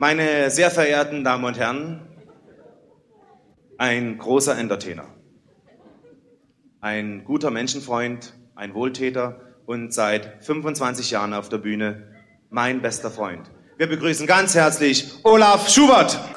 Meine sehr verehrten Damen und Herren, ein großer Entertainer, ein guter Menschenfreund, ein Wohltäter und seit 25 Jahren auf der Bühne mein bester Freund. Wir begrüßen ganz herzlich Olaf Schubert.